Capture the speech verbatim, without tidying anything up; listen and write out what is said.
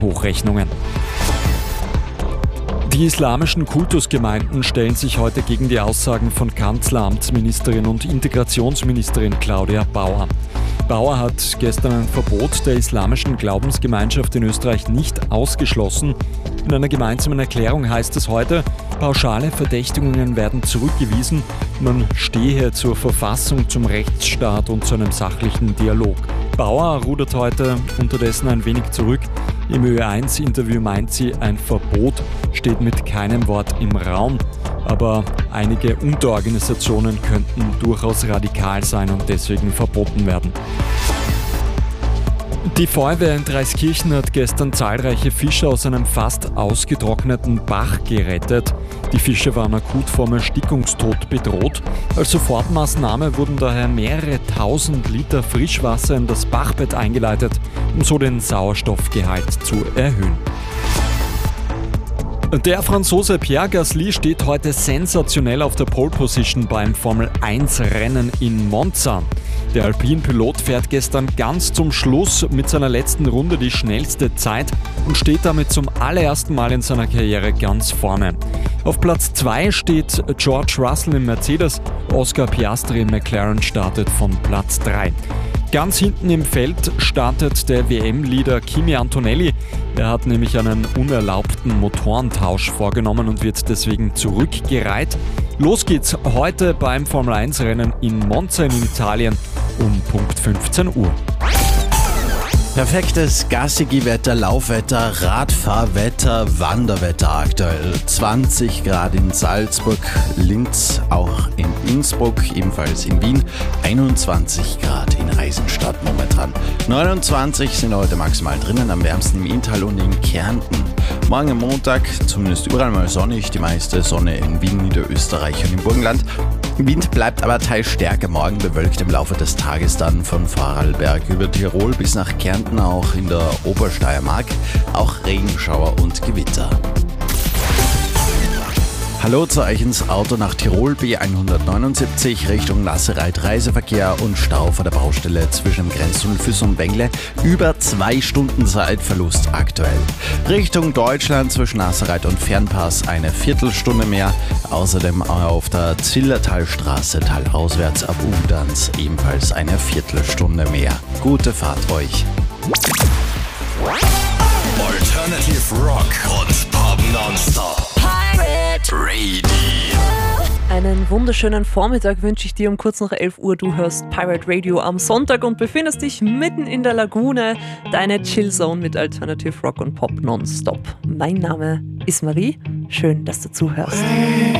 Hochrechnungen. Die islamischen Kultusgemeinden stellen sich heute gegen die Aussagen von Kanzleramtsministerin und Integrationsministerin Claudia Bauer. Bauer hat gestern ein Verbot der islamischen Glaubensgemeinschaft in Österreich nicht ausgeschlossen. In einer gemeinsamen Erklärung heißt es heute, pauschale Verdächtigungen werden zurückgewiesen, man stehe zur Verfassung, zum Rechtsstaat und zu einem sachlichen Dialog. Bauer rudert heute unterdessen ein wenig zurück. Im Ö eins Interview meint sie, ein Verbot steht mit keinem Wort im Raum. Aber einige Unterorganisationen könnten durchaus radikal sein und deswegen verboten werden. Die Feuerwehr in Dreiskirchen hat gestern zahlreiche Fische aus einem fast ausgetrockneten Bach gerettet. Die Fische waren akut vom Erstickungstod bedroht. Als Sofortmaßnahme wurden daher mehrere tausend Liter Frischwasser in das Bachbett eingeleitet, um so den Sauerstoffgehalt zu erhöhen. Der Franzose Pierre Gasly steht heute sensationell auf der Pole Position beim Formel eins Rennen in Monza. Der Alpin-Pilot fährt gestern ganz zum Schluss mit seiner letzten Runde die schnellste Zeit und steht damit zum allerersten Mal in seiner Karriere ganz vorne. Auf Platz zwei steht George Russell im Mercedes, Oscar Piastri im McLaren startet von Platz drei. Ganz hinten im Feld startet der W M-Leader Kimi Antonelli. Er hat nämlich einen unerlaubten Motorentausch vorgenommen und wird deswegen zurückgereiht. Los geht's heute beim Formel eins Rennen in Monza in Italien um Punkt fünfzehn Uhr. Perfektes Gassigi-Wetter, Laufwetter, Radfahrwetter, Wanderwetter aktuell. zwanzig Grad in Salzburg, Linz, auch in Innsbruck, ebenfalls in Wien. einundzwanzig Grad in Eisenstadt momentan. neunundzwanzig sind heute maximal drinnen, am wärmsten im Inntal und in Kärnten. Morgen am Montag zumindest überall mal sonnig, die meiste Sonne in Wien, Niederösterreich und im Burgenland. Wind bleibt aber teils stärker, morgen bewölkt im Laufe des Tages dann von Vorarlberg über Tirol bis nach Kärnten, auch in der Obersteiermark, auch Regenschauer und Gewitter. Hallo zu euch ins Auto nach Tirol, B hundertneunundsiebzig Richtung Nassereit, Reiseverkehr und Stau vor der Baustelle zwischen dem Grenztunnel Füss und Wengle. Über zwei Stunden Zeitverlust aktuell. Richtung Deutschland zwischen Nassereit und Fernpass eine Viertelstunde mehr. Außerdem auf der Zillertalstraße talauswärts ab Udanz ebenfalls eine Viertelstunde mehr. Gute Fahrt euch. Alternative Rock und Pop nonstop. Radio. Einen wunderschönen Vormittag wünsche ich dir um kurz nach elf Uhr. Du hörst Pirate Radio am Sonntag und befindest dich mitten in der Lagune. Deine Chillzone mit Alternative Rock und Pop nonstop. Mein Name ist Marie. Schön, dass du zuhörst.